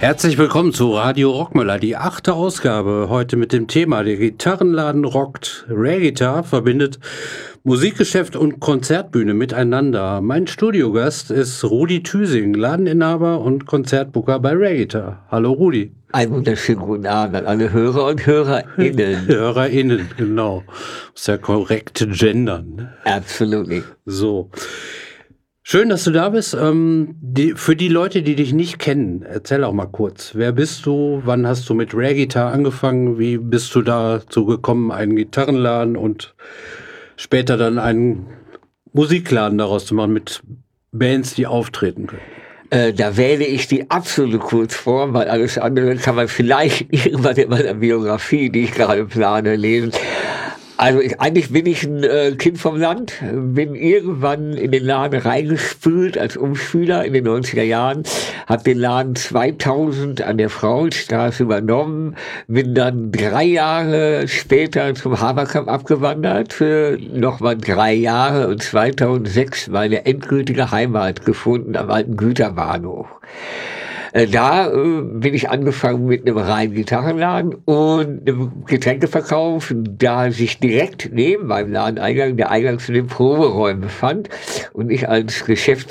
Herzlich willkommen zu Radio Rockmöller, die 8. Ausgabe. Heute mit dem Thema: Der Gitarrenladen rockt. Rare Guitar verbindet Musikgeschäft und Konzertbühne miteinander. Mein Studiogast ist Rudi Thüsing, Ladeninhaber und Konzertbooker bei Rare Guitar. Hallo Rudi. Einen wunderschönen guten Abend an alle Hörer und HörerInnen. HörerInnen, genau. Muss ja korrekt gendern. Absolutely. So. Schön, dass du da bist. Für die Leute, die dich nicht kennen, erzähl auch mal kurz. Wer bist du? Wann hast du mit Rare Guitar angefangen? Wie bist du dazu gekommen, einen Gitarrenladen und später dann einen Musikladen daraus zu machen mit Bands, die auftreten können? Da wähle ich die absolute Kurzform, weil alles andere kann man vielleicht irgendwann in meiner Biografie, die ich gerade plane, lesen. Also eigentlich bin ich ein Kind vom Land, bin irgendwann in den Laden reingespült als Umschüler in den 90er Jahren, habe den Laden 2000 an der Frauenstraße übernommen, bin dann 3 Jahre später zum Haberkamp abgewandert für nochmal 3 Jahre und 2006 meine endgültige Heimat gefunden am alten Güterbahnhof. Da bin ich angefangen mit einem reinen Gitarrenladen und einem Getränkeverkauf, da sich direkt neben meinem Ladeneingang der Eingang zu den Proberäumen befand und ich als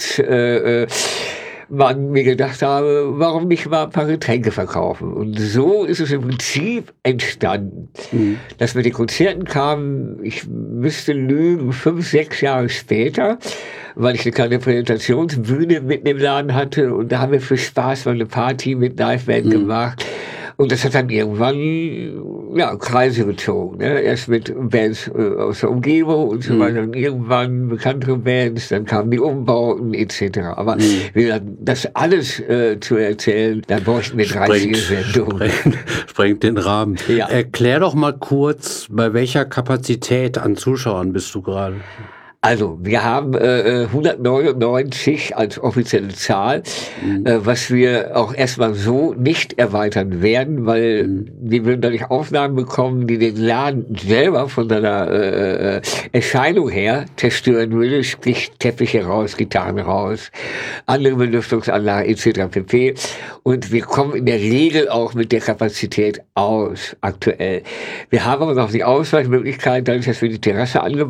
Geschäftsmann mir gedacht habe, warum nicht mal ein paar Getränke verkaufen? Und so ist es im Prinzip entstanden. Dass mit den Konzerten kam, ich müsste lügen, 5, 6 Jahre später, weil ich eine kleine Präsentationsbühne mitten im Laden hatte und da haben wir für Spaß mal eine Party mit Liveband gemacht. Und das hat dann irgendwann, Kreise gezogen, ne? Erst mit Bands aus der Umgebung und so weiter, und irgendwann bekanntere Bands, dann kamen die Umbauten etc. Aber das alles zu erzählen, dann bräuchten wir 30 Sendungen. Sprengt den Rahmen. Ja. Erklär doch mal kurz, bei welcher Kapazität an Zuschauern bist du gerade? Also, wir haben 199 als offizielle Zahl, was wir auch erstmal so nicht erweitern werden, weil wir würden dadurch Aufnahmen bekommen, die den Laden selber von seiner Erscheinung her zerstören würde, sprich Teppiche raus, Gitarren raus, andere Belüftungsanlagen etc. pp. Und wir kommen in der Regel auch mit der Kapazität aus, aktuell. Wir haben aber noch die Ausweichmöglichkeit, dadurch, dass wir die Terrasse angebaut